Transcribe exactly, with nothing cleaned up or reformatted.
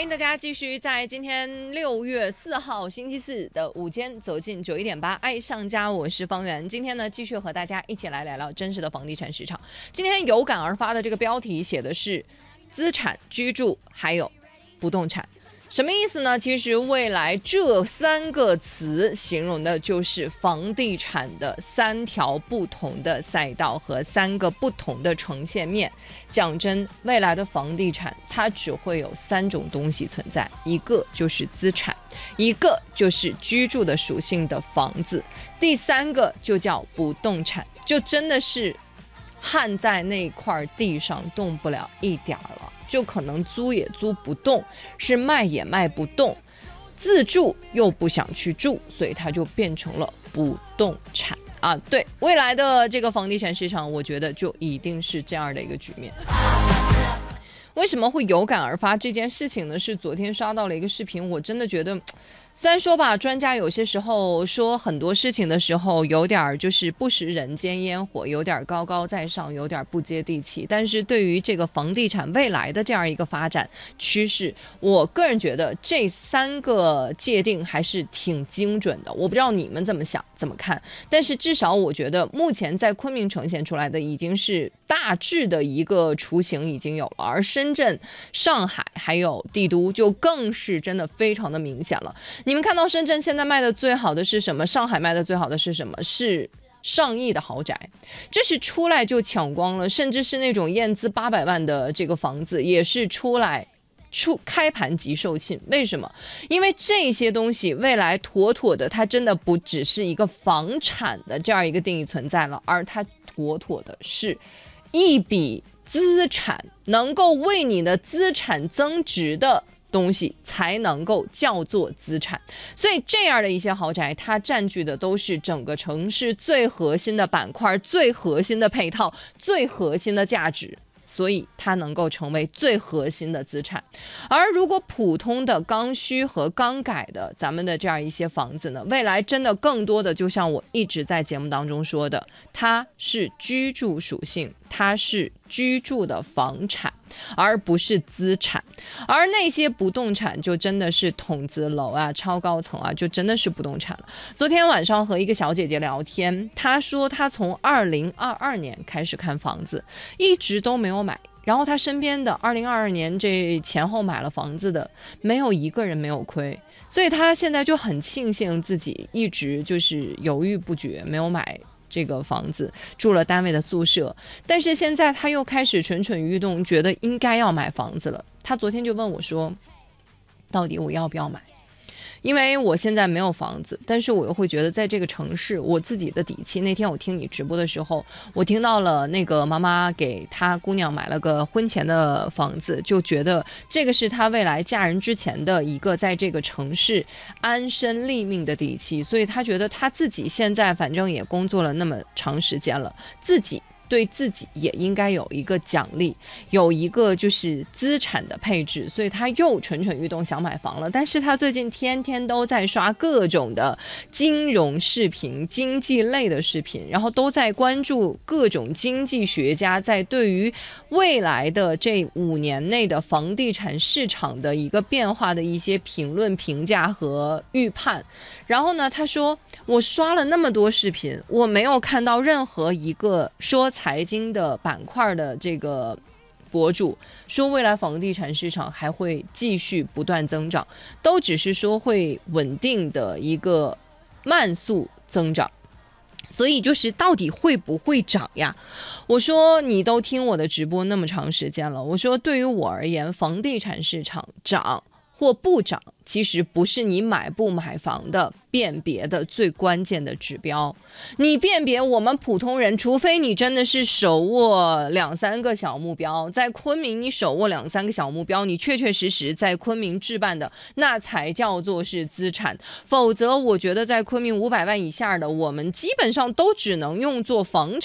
迎大家继续在今天六月四号星期四的午间走进九一点八爱上家，我是方圆。今天呢，继续和大家一起来聊聊真实的房地产市场。今天有感而发的这个标题写的是资产、居住还有不动产。什么意思呢？其实未来这三个词形容的就是房地产的三条不同的赛道和三个不同的呈现面。讲真，未来的房地产它只会有三种东西存在，一个就是资产，一个就是居住的属性的房子，第三个就叫不动产，就真的是焊在那块地上动不了一点了，就可能租也租不动，是卖也卖不动，自住又不想去住，所以它就变成了不动产啊。对，未来的这个房地产市场，我觉得就一定是这样的一个局面。为什么会有感而发这件事情呢？是昨天刷到了一个视频，我真的觉得虽然说吧，专家有些时候说很多事情的时候有点就是不食人间烟火，有点高高在上，有点不接地气，但是对于这个房地产未来的这样一个发展趋势，我个人觉得这三个界定还是挺精准的。我不知道你们怎么想怎么看，但是至少我觉得目前在昆明呈现出来的已经是大致的一个雏形已经有了，而深圳、上海还有帝都就更是真的非常的明显了。你们看到深圳现在卖的最好的是什么？上海卖的最好的是什么？是上亿的豪宅，这是出来就抢光了，甚至是那种验资八百万的这个房子也是出来出开盘即售罄。为什么？因为这些东西未来妥妥的它真的不只是一个房产的这样一个定义存在了，而它妥妥的是一笔资产，能够为你的资产增值的东西才能够叫做资产。所以这样的一些豪宅，它占据的都是整个城市最核心的板块、最核心的配套、最核心的价值，所以它能够成为最核心的资产。而如果普通的刚需和刚改的咱们的这样一些房子呢，未来真的更多的就像我一直在节目当中说的，它是居住属性，它是居住的房产，而不是资产。而那些不动产就真的是筒子楼啊、超高层啊，就真的是不动产了。昨天晚上和一个小姐姐聊天，她说她从二零二二年开始看房子，一直都没有买，然后她身边的二零二二年这前后买了房子的没有一个人没有亏，所以她现在就很庆幸自己一直就是犹豫不决，没有买这个房子，住了单位的宿舍。但是现在他又开始蠢蠢欲动，觉得应该要买房子了。他昨天就问我说，到底我要不要买？因为我现在没有房子，但是我又会觉得在这个城市我自己的底气。那天我听你直播的时候，我听到了那个妈妈给她姑娘买了个婚前的房子，就觉得这个是她未来嫁人之前的一个在这个城市安身立命的底气。所以她觉得她自己现在反正也工作了那么长时间了，自己对自己也应该有一个奖励，有一个就是资产的配置，所以他又蠢蠢欲动想买房了。但是他最近天天都在刷各种的金融视频、经济类的视频，然后都在关注各种经济学家在对于未来的这五年内的房地产市场的一个变化的一些评论、评价和预判。然后呢，他说我刷了那么多视频，我没有看到任何一个说财经的板块的这个博主说未来房地产市场还会继续不断增长，都只是说会稳定的一个慢速增长。所以就是到底会不会涨呀？我说你都听我的直播那么长时间了，我说对于我而言，房地产市场涨或不涨，其实不是你买不买房的辨别的最关键的指标。你辨别我们普通人，除非你真的是手握两三个小目标，在昆明你手握两三个小目标，你确确实实在昆明置办的，那才叫做是资产。否则我觉得在昆明五百万以下的，我们基本上都只能用作房产